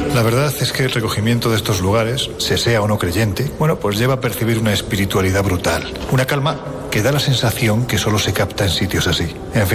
La verdad es que el recogimiento de estos lugares, se sea o no creyente, pues lleva a percibir una espiritualidad brutal. Una calma que da la sensación que solo se capta en sitios así. En fin.